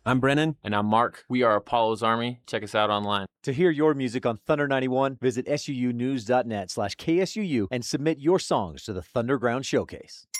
I'm Brennan. And I'm Mark. We are Apollo's Army. Check us out online. To hear your music on Thunder 91, visit suunews.net/KSUU and submit your songs to the Thunderground Showcase.